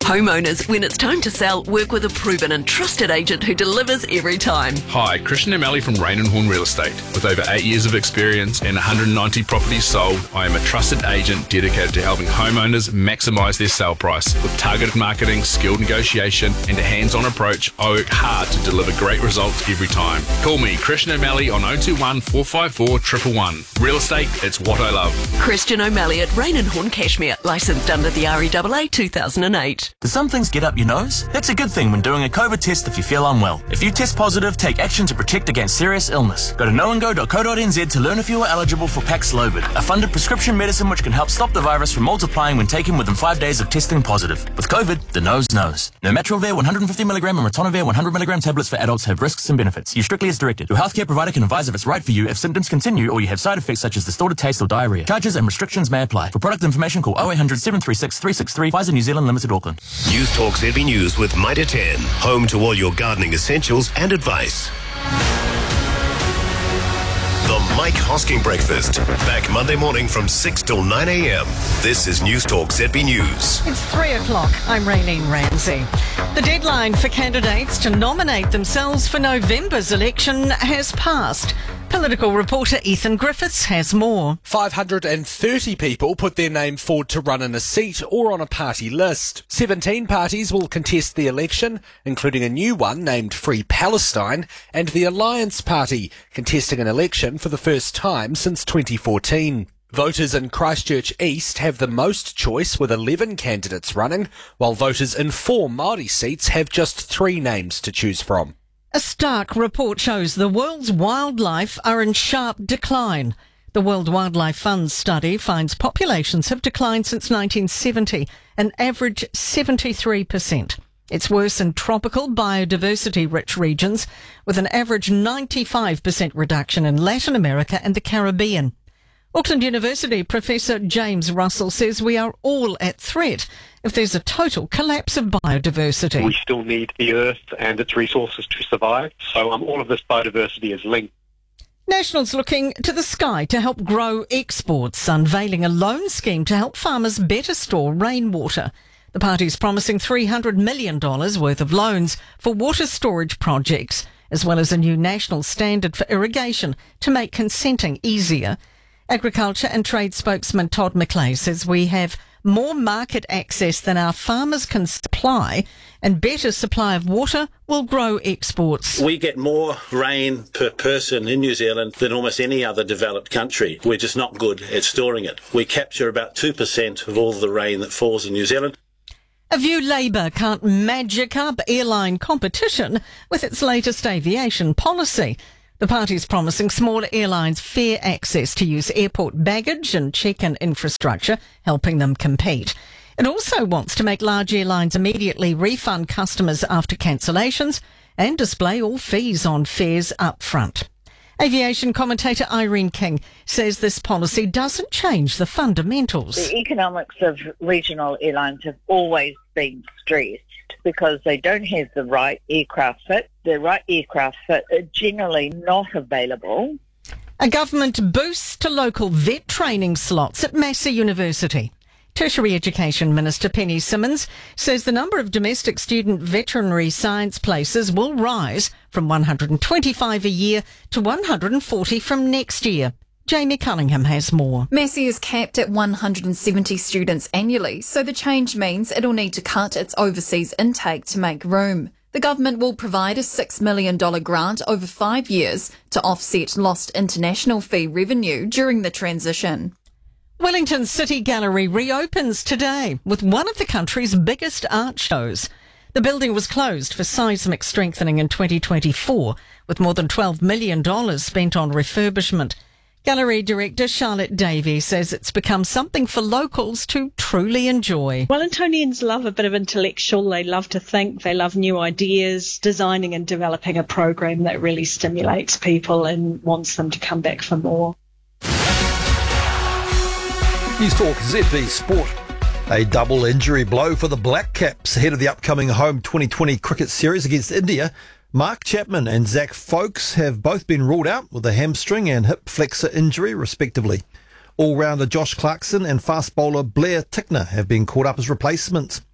Homeowners, when it's time to sell, work with a proven and trusted agent who delivers every time. Hi, Christian O'Malley from Rain and Horn Real Estate. With over 8 years of experience and 190 properties sold, I am a trusted agent dedicated to helping homeowners maximise their sale price. With targeted marketing, skilled negotiation and a hands-on approach, I work hard to deliver great results every time. Call me, Christian O'Malley, on 021 454 111. Real estate, it's what I love. Christian O'Malley at Rain and Horn Cashmere, licensed under the REAA 2008. Do some things get up your nose? That's a good thing when doing a COVID test if you feel unwell. If you test positive, take action to protect against serious illness. Go to knowandgo.co.nz to learn if you are eligible for Paxlovid, a funded prescription medicine which can help stop the virus from multiplying when taken within 5 days of testing positive. With COVID, the nose knows. Nirmatrelvir 150mg and ritonavir 100mg tablets for adults have risks and benefits. Use strictly as directed. Your healthcare provider can advise if it's right for you if symptoms continue or you have side effects such as distorted taste or diarrhea. Charges and restrictions may apply. For product information, call 0800 736 363, Pfizer New Zealand Limited, Auckland. News Talk ZB News with Mitre 10, home to all your gardening essentials and advice. The Mike Hosking Breakfast, back Monday morning from 6 till 9 a.m. This is News Talk ZB News. It's 3 o'clock. I'm Raylene Ramsey. The deadline for candidates to nominate themselves for November's election has passed. Political reporter Ethan Griffiths has more. 530 people put their name forward to run in a seat or on a party list. 17 parties will contest the election, including a new one named Free Palestine, and the Alliance Party, contesting an election for the first time since 2014. Voters in Christchurch East have the most choice with 11 candidates running, while voters in 4 Māori seats have just 3 names to choose from. A stark report shows the world's wildlife are in sharp decline. The World Wildlife Fund study finds populations have declined since 1970, an average 73%. It's worse in tropical, biodiversity-rich regions, with an average 95% reduction in Latin America and the Caribbean. Auckland University Professor James Russell says we are all at threat if there's a total collapse of biodiversity. We still need the earth and its resources to survive, so all of this biodiversity is linked. Nationals looking to the sky to help grow exports, unveiling a loan scheme to help farmers better store rainwater. The party's promising $300 million worth of loans for water storage projects, as well as a new national standard for irrigation to make consenting easier. Agriculture and Trade spokesman Todd McClay says we have more market access than our farmers can supply, and better supply of water will grow exports. We get more rain per person in New Zealand than almost any other developed country. We're just not good at storing it. We capture about 2% of all the rain that falls in New Zealand. A View Labour can't magic up airline competition with its latest aviation policy. The party's promising smaller airlines fair access to use airport baggage and check-in infrastructure, helping them compete. It also wants to make large airlines immediately refund customers after cancellations and display all fees on fares up front. Aviation commentator Irene King says this policy doesn't change the fundamentals. The economics of regional airlines have always been stressed because they don't have the right aircraft fit. The right aircraft fit are generally not available. A government boost to local vet training slots at Massey University. Tertiary Education Minister Penny Simmons says the number of domestic student veterinary science places will rise from 125 a year to 140 from next year. Jamie Cunningham has more. Massey is capped at 170 students annually, so the change means it'll need to cut its overseas intake to make room. The government will provide a $6 million grant over 5 years to offset lost international fee revenue during the transition. Wellington City Gallery reopens today with one of the country's biggest art shows. The building was closed for seismic strengthening in 2024, with more than $12 million spent on refurbishment. Gallery director Charlotte Davey says it's become something for locals to truly enjoy. Wellingtonians love a bit of intellectual, they love to think, they love new ideas, designing and developing a program that really stimulates people and wants them to come back for more. News Talk ZB Sport. A double injury blow for the Black Caps ahead of the upcoming home 2020 cricket series against India. Mark Chapman and Zach Folkes have both been ruled out with a hamstring and hip flexor injury, respectively. All-rounder Josh Clarkson and fast bowler Blair Tickner have been called up as replacements.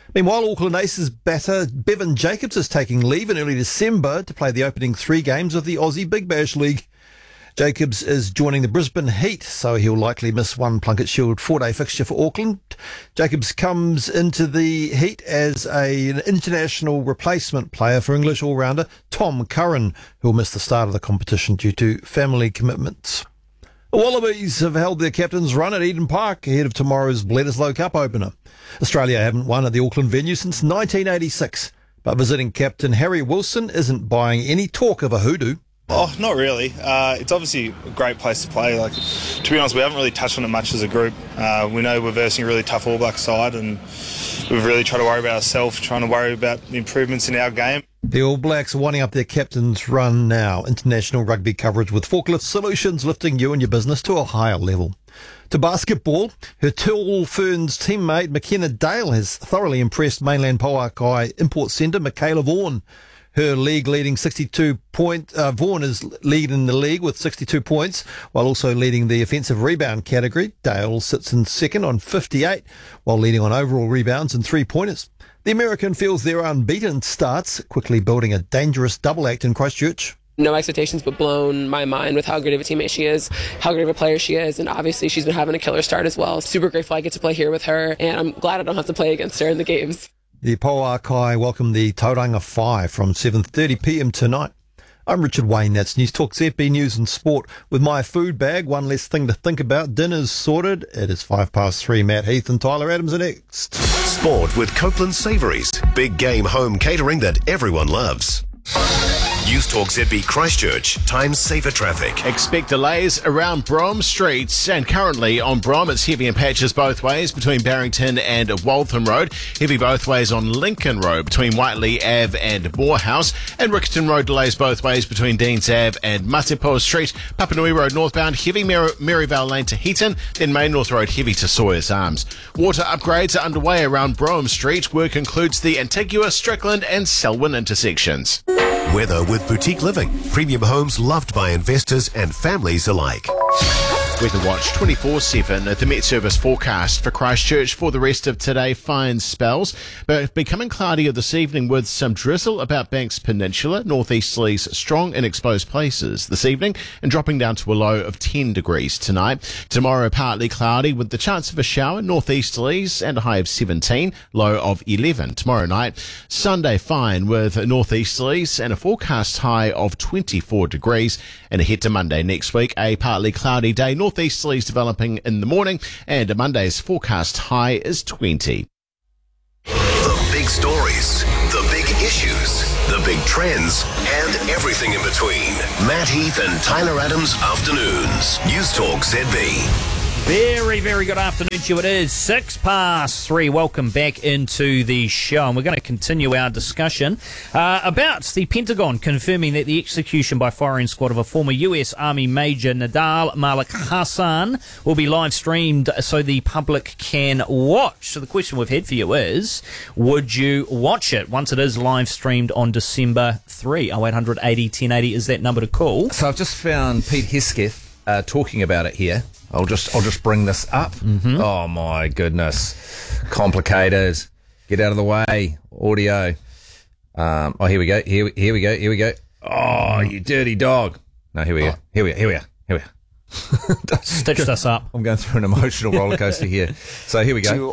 Meanwhile, Auckland Aces batter Bevan Jacobs is taking leave in early December to play the opening 3 games of the Aussie Big Bash League. Jacobs is joining the Brisbane Heat, so he'll likely miss one Plunket Shield 4-day fixture for Auckland. Jacobs comes into the Heat as an international replacement player for English all-rounder Tom Curran, who'll miss the start of the competition due to family commitments. The Wallabies have held their captain's run at Eden Park ahead of tomorrow's Bledisloe Cup opener. Australia haven't won at the Auckland venue since 1986, but visiting captain Harry Wilson isn't buying any talk of a hoodoo. Oh, not really. It's obviously a great place to play. To be honest, we haven't really touched on it much as a group. We know we're versing a really tough All Black side, and we've really tried to worry about ourselves, trying to worry about the improvements in our game. The All Blacks are winding up their captain's run now. International rugby coverage with Forklift Solutions, lifting you and your business to a higher level. To basketball, her Tall Ferns teammate McKenna Dale has thoroughly impressed mainland Pauakai import centre Michaela Vaughan. Her league-leading 62 point. Vaughan is leading the league with 62 points, while also leading the offensive rebound category. Dale sits in second on 58, while leading on overall rebounds and three-pointers. The American feels their unbeaten starts, quickly building a dangerous double act in Christchurch. No expectations, but blown my mind with how good of a teammate she is, how good of a player she is, and obviously she's been having a killer start as well. Super grateful I get to play here with her, and I'm glad I don't have to play against her in the games. The Pauakai welcome the Tauranga 5 from 7:30pm tonight. I'm Richard Wayne, that's News Talk ZB News and Sport. With my food bag, one less thing to think about. Dinner's sorted. It is 3:05. Matt Heath and Tyler Adams are next. Sport with Copeland Savouries. Big game home catering that everyone loves. News Talk ZB Christchurch. Time saver traffic. Expect delays around Brougham Street, and currently on Brougham it's heavy in patches both ways between Barrington and Waltham Road. Heavy both ways on Lincoln Road between Whiteley Ave and Moorhouse, and Rickerton Road delays both ways between Deans Ave and Matepoa Street. Papanui Road northbound heavy Maryvale Lane to Heaton, then Main North Road heavy to Sawyers Arms. Water upgrades are underway around Brougham Street. Work includes the Antigua, Strickland and Selwyn intersections. Weather with Boutique Living. Premium homes loved by investors and families alike. Weather Watch 24/7 at the Met Service forecast for Christchurch for the rest of today. Fine spells, but becoming cloudier this evening with some drizzle about Banks Peninsula. Northeasterlies strong in exposed places this evening and dropping down to a low of 10 degrees tonight. Tomorrow partly cloudy with the chance of a shower. Northeasterlies and a high of 17, low of 11. Tomorrow night, Sunday fine with northeasterlies and a forecast high of 24 degrees. And ahead to Monday next week, a partly cloudy day. Northeasterlies developing in the morning, and Monday's forecast high is 20. The big stories, the big issues, the big trends, and everything in between. Matt Heath and Tyler Adams Afternoons. News Talk ZB. Very, very good afternoon to you. It is 3:06. Welcome back into the show. And we're going to continue our discussion about the Pentagon confirming that the execution by firing squad of a former US Army Major Nadal Malik Hassan will be live streamed so the public can watch. So the question we've had for you is, would you watch it once it is live streamed on December 3? 0800 80 1080 is that number to call. So I've just found Pete Hesketh talking about it here. I'll just bring this up. Mm-hmm. Oh my goodness, complicated. Get out of the way. Audio. Oh, here we go. Here we go. Oh, you dirty dog. No, here we go. Here we are. Stitched us up. I'm going through an emotional roller coaster here. So here we go.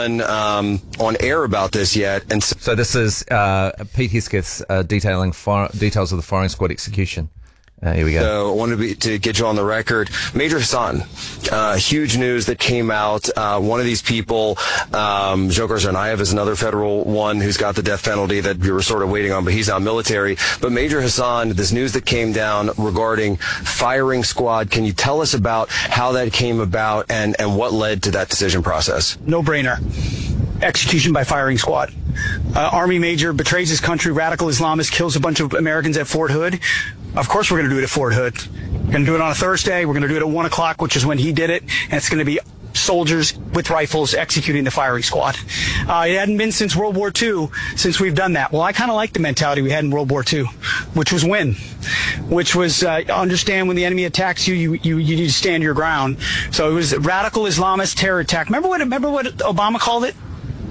On air about this yet, and so this is Pete Hesketh's detailing details of the firing squad execution. Here we go. So I wanted to get you on the record. Major Hassan, huge news that came out. One of these people, Dzhokhar Tsarnaev, is another federal one who's got the death penalty that we were sort of waiting on, but he's now military. But Major Hassan, this news that came down regarding firing squad, can you tell us about how that came about and what led to that decision process? No brainer. Execution by firing squad. Army major betrays his country, radical Islamist, kills a bunch of Americans at Fort Hood. Of course we're going to do it at Fort Hood. We're going to do it on a Thursday. We're going to do it at 1 o'clock, which is when he did it. And it's going to be soldiers with rifles executing the firing squad. It hadn't been since World War II since we've done that. Well, I kind of like the mentality we had in World War II, which was win, which was understand when the enemy attacks you, you need to stand your ground. So it was radical Islamist terror attack. Remember what Obama called it?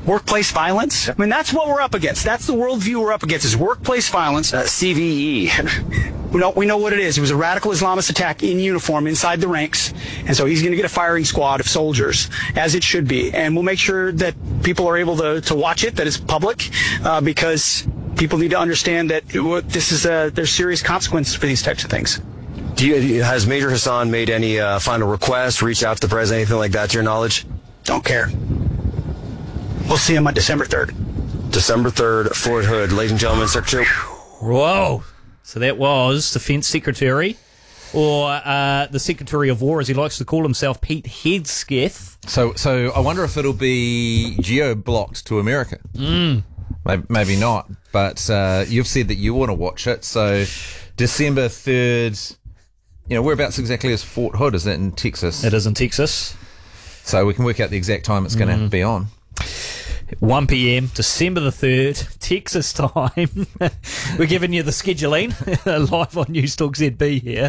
Workplace violence? I mean, that's what we're up against. That's the worldview we're up against, is workplace violence. CVE. We know what it is. It was a radical Islamist attack in uniform inside the ranks. And so he's going to get a firing squad of soldiers, as it should be. And we'll make sure that people are able to watch it, that it's public, because people need to understand that there's serious consequences for these types of things. Has Major Hassan made any final request, reached out to the president, anything like that, to your knowledge? Don't care. We'll see him on December 3rd. December 3rd, Fort Hood. Ladies and gentlemen, Secretary. Whoa. So that was Defence Secretary, or the Secretary of War, as he likes to call himself, Pete Hegseth. So I wonder if it'll be geo-blocked to America. Maybe not, but you've said that you want to watch it. So December 3rd, whereabouts exactly is Fort Hood? Is that in Texas? It is in Texas. So we can work out the exact time it's going to be on. 1 p.m, December the 3rd, Texas time. We're giving you the scheduling live on News Talk ZB here.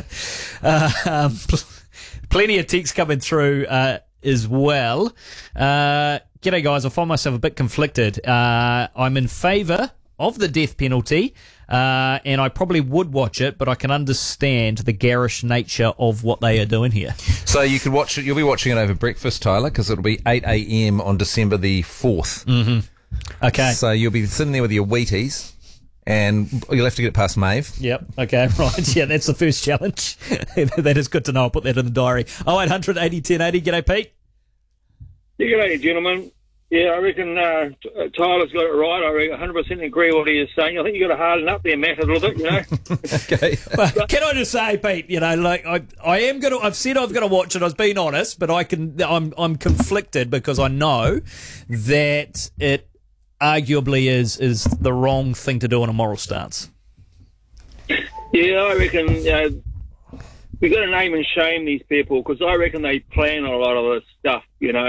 Plenty of texts coming through as well. G'day guys, I find myself a bit conflicted. I'm in favour of the death penalty, and I probably would watch it, but I can understand the garish nature of what they are doing here. So you could watch it. You'll be watching it over breakfast, Tyler, because it'll be 8 a.m. on December the 4th. Mm-hmm. Okay. So you'll be sitting there with your Wheaties, and you'll have to get it past Maeve. Yep. Okay. Right. Yeah, that's the first challenge. That is good to know. I'll put that in the diary. 0800 80 1080. G'day, Pete. Yeah, g'day, gentlemen. Yeah, I reckon Tyler's got it right. I reckon 100% agree with what he is saying. I think you've got to harden up there, Matt, a little bit, Okay. Well, can I just say, Pete, I am going to, I've said I've got to watch it, I was being honest, but I'm conflicted because I know that it arguably is the wrong thing to do on a moral stance. Yeah, I reckon we've got to name and shame these people, because I reckon they plan a lot of this stuff,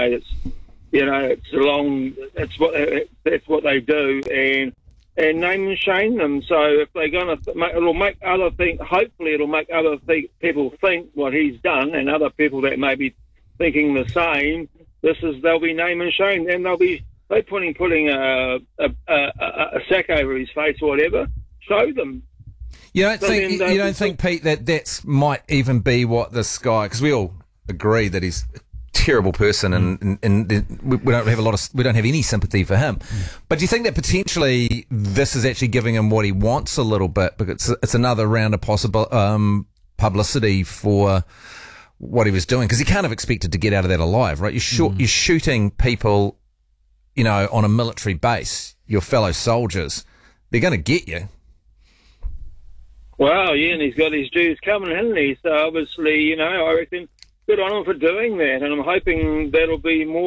That's what they do, and name and shame them. So if they're going to, hopefully it'll make other people think what he's done, and other people that may be thinking the same. They'll be name and shame, and they'll be putting a sack over his face or whatever. Show them. You don't think, Pete, that might even be what this guy? Because we all agree that he's terrible person, and we don't have any sympathy for him. But do you think that potentially this is actually giving him what he wants a little bit, because it's another round of possible publicity for what he was doing? Because he can't have expected to get out of that alive, right? You're shooting people, on a military base, your fellow soldiers. They're going to get you. Well, yeah, and he's got his dues coming, hasn't he? So obviously, I reckon good on him for doing that, and I'm hoping that'll be more